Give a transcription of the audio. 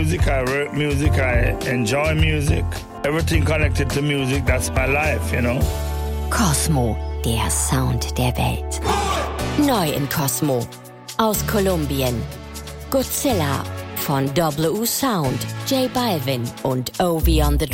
Music, I work music, I enjoy music. Everything connected to music, that's my life, you know. Cosmo, der Sound der Welt. Neu in Cosmo. Aus Kolumbien. Godzilla von WU Sound, J Balvin und Ovi on the